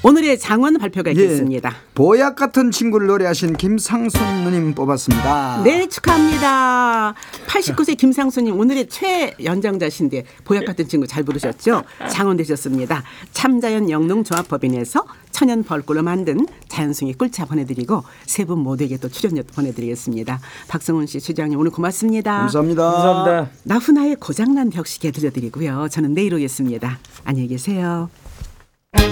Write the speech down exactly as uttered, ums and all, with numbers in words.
오늘의 장원 발표가 있겠습니다. 예, 보약 같은 친구를 노래하신 김상순 누님 뽑았습니다. 네, 축하합니다. 팔십구 세 김상순님 오늘의 최연장자신데 보약 같은 친구 잘 부르셨죠? 장원 되셨습니다. 참자연 영농조합법인에서 천연 벌꿀로 만든 자연숭이 꿀차 보내드리고 세 분 모두에게 또 출연료 보내드리겠습니다. 박성훈 씨, 최장님 오늘 고맙습니다. 감사합니다. 감사합니다. 나훈아의 고장난 벽시계 들려드리고요. 저는 내일 오겠습니다. 안녕히 계세요.